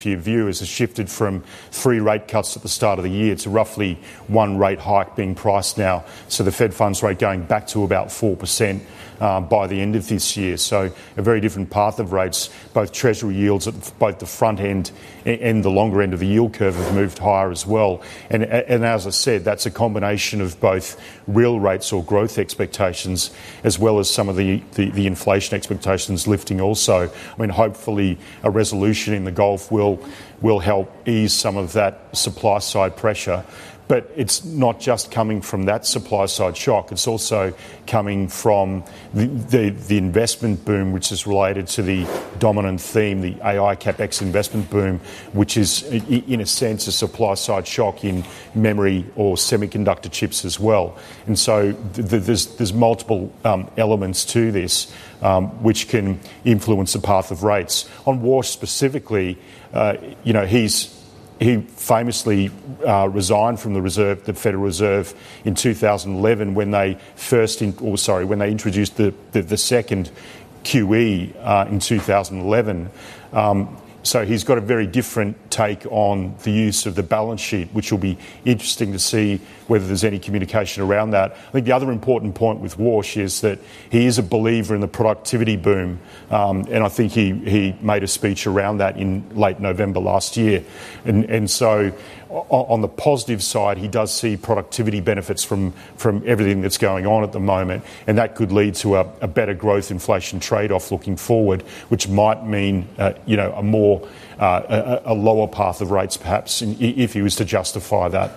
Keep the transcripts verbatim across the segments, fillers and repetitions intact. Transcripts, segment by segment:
Your view has shifted from three rate cuts at the start of the year to roughly one rate hike being priced now. So the Fed funds rate going back to about four percent uh, by the end of this year. So a very different path of rates. Both Treasury yields at both the front end and the longer end of the yield curve have moved higher as well. And, and as I said, that's a combination of both real rates or growth expectations as well as some of the, the, the inflation expectations lifting also. I mean, hopefully a resolution in the Gulf will will help ease some of that supply side pressure. But it's not just coming from that supply side shock, it's also coming from the, the, the investment boom, which is related to the dominant theme, the A I CapEx investment boom, which is in a sense a supply side shock in memory or semiconductor chips as well. And so th- th- there's, there's multiple um, elements to this um, which can influence the path of rates. On Warsh specifically, uh, you know, he's He famously uh, resigned from the Reserve, the Federal Reserve, in two thousand eleven when they first, in, or sorry, when they introduced the the, the second Q E uh, in two thousand eleven. Um, so he's got a very different take on the use of the balance sheet, which will be interesting to see whether there's any communication around that. I think the other important point with Warsh is that he is a believer in the productivity boom, um, and I think he, he made a speech around that in late November last year. And, and so on the positive side, he does see productivity benefits from, from everything that's going on at the moment, and that could lead to a, a better growth inflation trade-off looking forward, which might mean uh, you know a more uh, a, a lower path of rates perhaps if he was to justify that.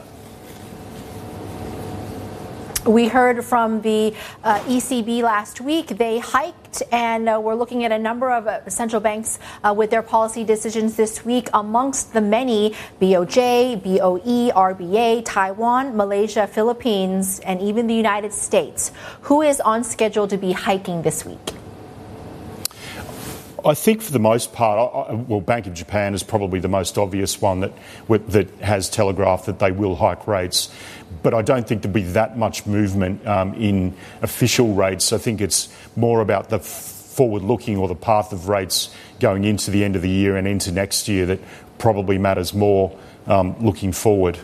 We heard from the uh, E C B last week. They hiked, and uh, we're looking at a number of uh, central banks uh, with their policy decisions this week, amongst the many B O J, B O E, R B A, Taiwan, Malaysia, Philippines, and even the United States. Who is on schedule to be hiking this week? I think for the most part, well, Bank of Japan is probably the most obvious one that that has telegraphed that they will hike rates. But I don't think there'll be that much movement um, in official rates. I think it's more about the forward-looking or the path of rates going into the end of the year and into next year that probably matters more um, looking forward.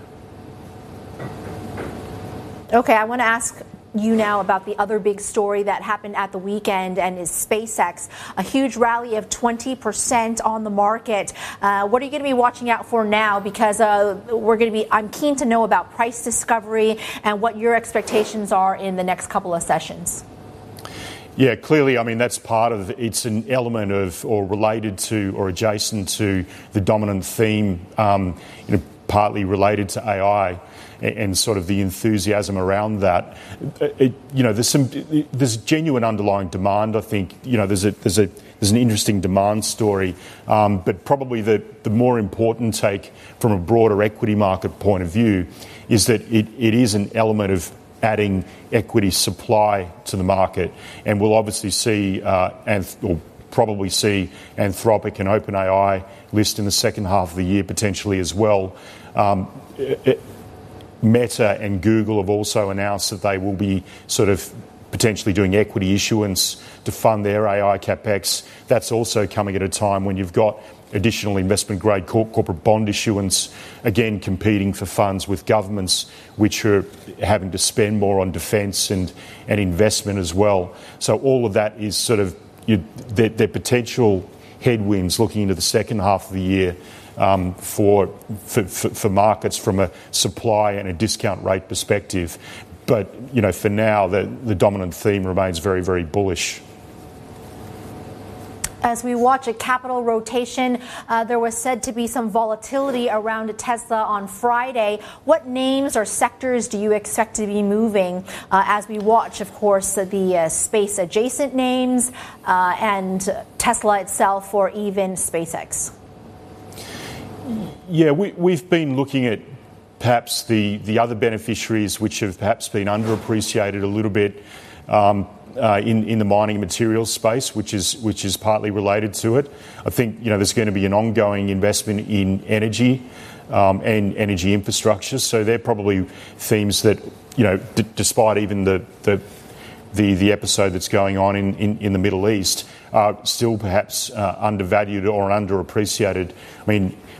Okay, I want to ask you now about the other big story that happened at the weekend, and is SpaceX. A huge rally of twenty percent on the market. Uh, what are you going to be watching out for now? Because uh, we're going to be, I'm keen to know about price discovery and what your expectations are in the next couple of sessions. Yeah, clearly, I mean, that's part of, it's an element of, or related to, or adjacent to the dominant theme, um, you know, partly related to A I. And sort of the enthusiasm around that. It, you know, there's some there's genuine underlying demand. I think you know there's a there's a there's an interesting demand story, um, but probably the the more important take from a broader equity market point of view is that it, it is an element of adding equity supply to the market, and we'll obviously see uh, and or probably see Anthropic and OpenAI list in the second half of the year potentially as well. Um, it, Meta and Google have also announced that they will be sort of potentially doing equity issuance to fund their A I CapEx. That's also coming at a time when you've got additional investment-grade corporate bond issuance, again competing for funds with governments which are having to spend more on defence and, and investment as well. So all of that is sort of you, their, their potential headwinds looking into the second half of the year. Um, for, for for markets from a supply and a discount rate perspective. But, you know, for now, the, the dominant theme remains very, very bullish. As we watch a capital rotation, uh, there was said to be some volatility around Tesla on Friday. What names or sectors do you expect to be moving uh, as we watch, of course, the uh, space-adjacent names uh, and Tesla itself, or even SpaceX? Yeah, we, we've been looking at perhaps the, the other beneficiaries which have perhaps been underappreciated a little bit um, uh, in, in the mining materials space, which is which is partly related to it. I think you know there's going to be an ongoing investment in energy um, and energy infrastructure, so they're probably themes that you know, d- despite even the, the the, the episode that's going on in, in, in the Middle East are still perhaps uh, undervalued or underappreciated. I mean,